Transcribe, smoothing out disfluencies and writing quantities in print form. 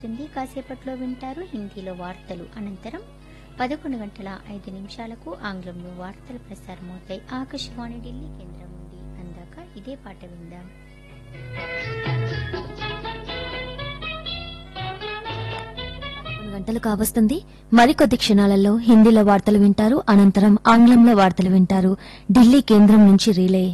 కాసేపట్లో వింటారు హిందీలో వార్తలు. అనంతరం 11:05 ఆంగ్లంలో వార్తలు ప్రసారమవుతాయి. ఆకాశవాణి ఢిల్లీ కేంద్రం నుండి. అందాక ఇదే పాట విందాం. గంటలు కావస్తుంది. మరికొద్ది క్షణాలలో హిందీలో వార్తలు వింటారు. అనంతరం ఆంగ్లంలో వార్తలు వింటారు. ఢిల్లీ కేంద్రం నుంచి రిలే.